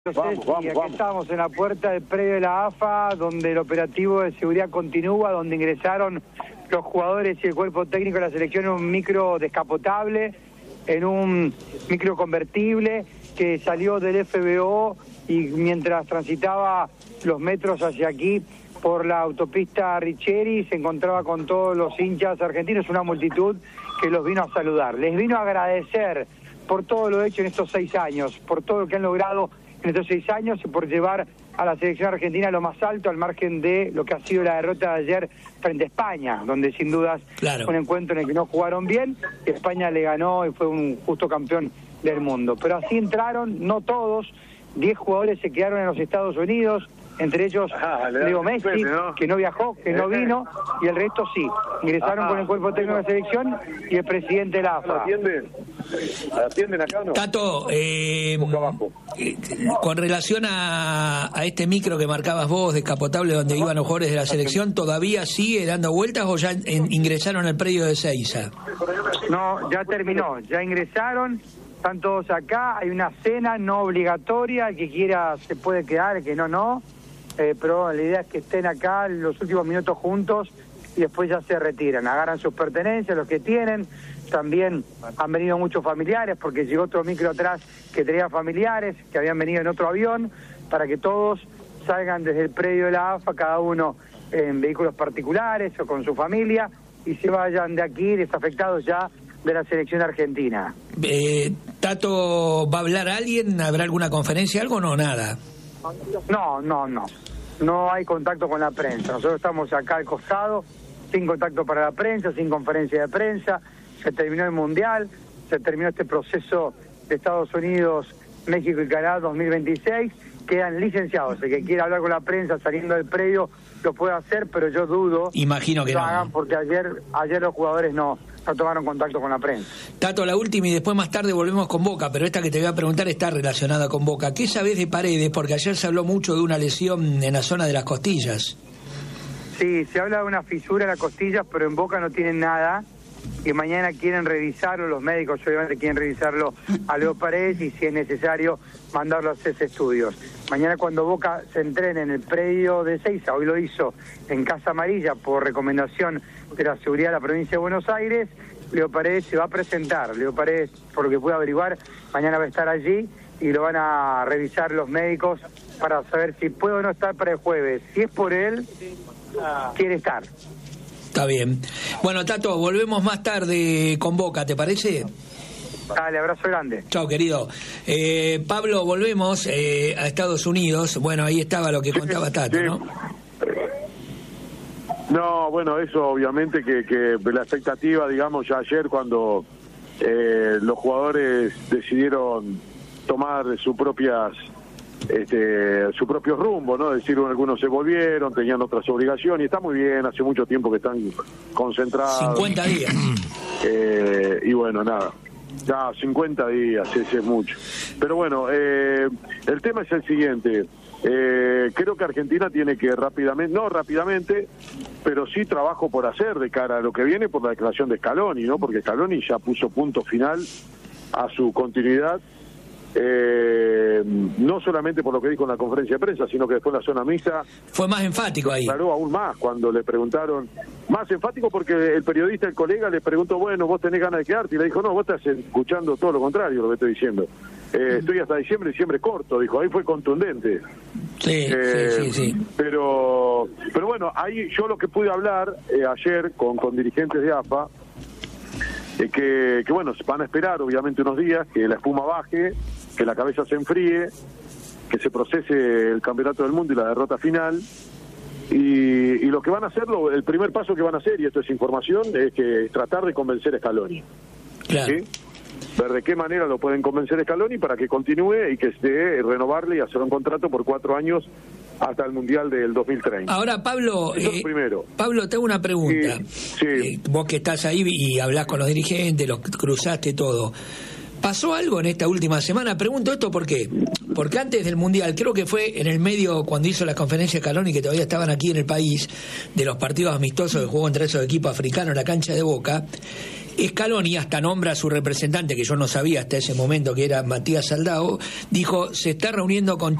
Vamos. Aquí estamos en la puerta del predio de la AFA, donde el operativo de seguridad continúa, donde ingresaron los jugadores y el cuerpo técnico de la selección en un micro descapotable, en un micro convertible que salió del FBO y mientras transitaba los metros hacia aquí por la autopista Richeri se encontraba con todos los hinchas argentinos, una multitud que los vino a saludar. Les vino a agradecer por todo lo hecho en estos 6 años, por todo lo que han logrado en estos 6 años y por llevar a la selección argentina a lo más alto, al margen de lo que ha sido la derrota de ayer frente a España, donde sin dudas fue un encuentro en el que no jugaron bien, y España le ganó y fue un justo campeón del mundo. Pero así entraron, no todos, 10 jugadores se quedaron en los Estados Unidos, entre ellos Leo Messi, que no viajó, que no vino, y el resto sí. Ingresaron con el cuerpo técnico de la selección y el presidente de la AFA. ¿Atienden acá o no? Tato, con relación a este micro que marcabas vos, descapotable, donde iban los jugadores de la selección, ¿todavía sigue dando vueltas o ya ingresaron al predio de Ezeiza? No, ya terminó, ya ingresaron. Están todos acá, hay una cena no obligatoria, el que quiera se puede quedar, el que no, pero la idea es que estén acá los últimos minutos juntos y después ya se retiran, agarran sus pertenencias, los que tienen, también han venido muchos familiares porque llegó otro micro atrás que tenía familiares que habían venido en otro avión, para que todos salgan desde el predio de la AFA, cada uno en vehículos particulares o con su familia, y se vayan de aquí desafectados ya de la selección argentina. Tato, ¿va a hablar alguien? ¿Habrá alguna conferencia, algo o no? Nada. No hay contacto con la prensa. Nosotros estamos acá al costado, sin contacto para la prensa, sin conferencia de prensa. Se terminó el Mundial, se terminó este proceso de Estados Unidos, México y Canadá 2026. Quedan licenciados. El que quiera hablar con la prensa saliendo del predio lo puede hacer, pero yo dudo. Imagino que lo no. hagan porque ayer los jugadores no tomaron contacto con la prensa. Tato, la última y después más tarde volvemos con Boca, pero esta que te voy a preguntar está relacionada con Boca. ¿Qué sabés de Paredes? Porque ayer se habló mucho de una lesión en la zona de las costillas. Sí, se habla de una fisura en las costillas, pero en Boca no tienen nada, y mañana quieren revisarlo, los médicos obviamente quieren revisarlo a Leo Paredes y si es necesario mandarlo a hacer estudios. Mañana cuando Boca se entrene en el predio de Ezeiza, hoy lo hizo en Casa Amarilla por recomendación de la seguridad de la provincia de Buenos Aires, Leo Paredes se va a presentar. Leo Paredes, por lo que pude averiguar, mañana va a estar allí y lo van a revisar los médicos para saber si puede o no estar para el jueves. Si es por él, quiere estar. Está bien. Bueno, Tato, volvemos más tarde con Boca, ¿te parece? Dale, abrazo grande. Chao, querido. Pablo, volvemos a Estados Unidos. Bueno, ahí estaba lo que contaba Tato, sí. ¿no? No, bueno, eso obviamente que la expectativa, digamos, ya ayer cuando los jugadores decidieron tomar su propio rumbo, ¿no? Es decir, algunos se volvieron, tenían otras obligaciones, y está muy bien, hace mucho tiempo que están concentrados. 50 días. Y bueno, nada. Ya, 50 días, ese es mucho. Pero bueno, el tema es el siguiente. Creo que Argentina tiene que no rápidamente, pero sí trabajo por hacer de cara a lo que viene por la declaración de Scaloni, ¿no? Porque Scaloni ya puso punto final a su continuidad, no solamente por lo que dijo en la conferencia de prensa, sino que después en la zona mixta fue más enfático ahí. Aclaró aún más cuando le preguntaron, más enfático porque el periodista, el colega, le preguntó, bueno, ¿vos tenés ganas de quedarte? Y le dijo, no, vos estás escuchando todo lo contrario lo que estoy diciendo. Estoy hasta diciembre corto, dijo, ahí fue contundente. Sí. Pero bueno, ahí yo lo que pude hablar ayer con dirigentes de AFA, que bueno, van a esperar obviamente unos días, que la espuma baje, que la cabeza se enfríe, que se procese el campeonato del mundo y la derrota final, y lo que van a hacer, el primer paso que van a hacer, y esto es información, es que tratar de convencer a Scaloni. Claro. ¿Sí? Ver de qué manera lo pueden convencer a Scaloni para que continúe y que esté renovarle y hacer un contrato por 4 años hasta el Mundial del 2030. Ahora, Pablo, primero. Pablo, te hago una pregunta. Sí. Vos que estás ahí y hablás con los dirigentes, los cruzaste todo. ¿Pasó algo en esta última semana? Pregunto esto ¿por qué? Porque antes del Mundial, creo que fue en el medio cuando hizo la conferencia Scaloni, que todavía estaban aquí en el país, de los partidos amistosos de juego entre esos equipos africanos en la cancha de Boca, Scaloni hasta nombra a su representante, que yo no sabía hasta ese momento que era Matías Saldao, dijo, se está reuniendo con